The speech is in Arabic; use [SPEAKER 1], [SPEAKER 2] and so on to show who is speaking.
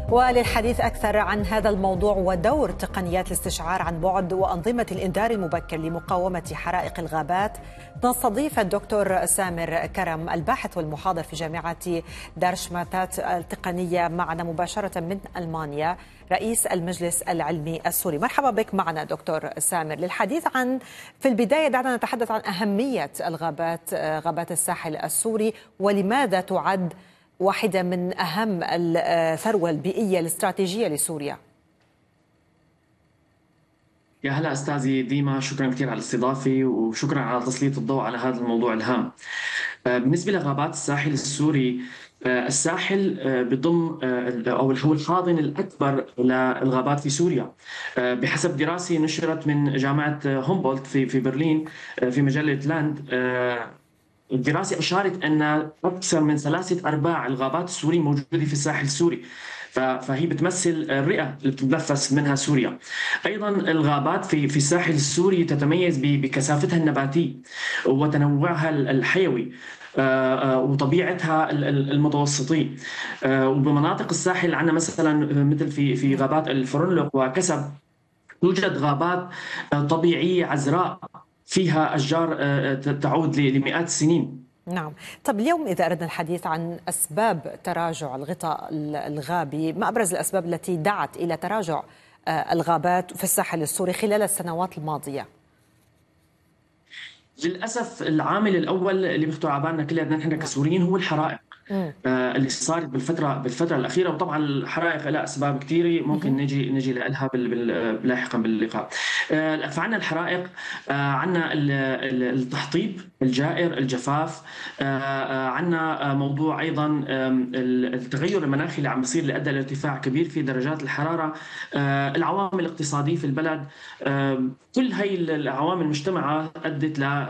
[SPEAKER 1] وللحديث أكثر عن هذا الموضوع ودور تقنيات الاستشعار عن بعد وأنظمة الإنذار المبكر لمقاومة حرائق الغابات نستضيف الدكتور سامر كرم الباحث والمحاضر في جامعة دارشماتات التقنية معنا مباشرة من ألمانيا، رئيس المجلس العلمي السوري. مرحبا بك معنا دكتور سامر للحديث عن، في البداية دعنا نتحدث عن أهمية غابات الساحل السوري، ولماذا تعد واحدة من أهم الثروة البيئية الاستراتيجية لسوريا.
[SPEAKER 2] يا هلا أستاذي ديما، شكرا كثير على الاستضافة وشكرا على تسليط الضوء على هذا الموضوع الهام. بالنسبة لغابات الساحل السوري، الساحل بضم أو هو الحاضن الأكبر للغابات في سوريا. بحسب دراسة نشرت من جامعة هومبولت في برلين في مجلة لاند، الدراسة أشارت أن أكثر من 3/4 الغابات السورية موجودة في الساحل السوري، فهي بتمثل الرئة اللي بتتنفس منها سوريا. أيضا الغابات في الساحل السوري تتميز بكثافتها النباتية وتنوعها الحيوي وطبيعتها المتوسطية. وبمناطق الساحل عندنا مثلا مثل في غابات الفرنلق وكسب توجد غابات طبيعية عذراء فيها أشجار تعود لمئات السنين.
[SPEAKER 1] نعم. طب اليوم إذا أردنا الحديث عن أسباب تراجع الغطاء الغابي، ما أبرز الأسباب التي دعت إلى تراجع الغابات في الساحل السوري خلال السنوات الماضية؟
[SPEAKER 2] للأسف العامل الأول اللي بيخطر على بالنا كلنا نحن كسوريين هو الحرائق اللي صارت بالفترة الأخيرة. وطبعا الحرائق لها أسباب كثيرة ممكن نجي لها لاحقا باللقاء. فعنا الحرائق، عنا التحطيب الجائر، الجفاف، عنا موضوع أيضا التغير المناخي اللي عم بيصير اللي أدى لارتفاع كبير في درجات الحرارة، العوامل الاقتصادية في البلد. كل هاي العوامل المجتمعة أدت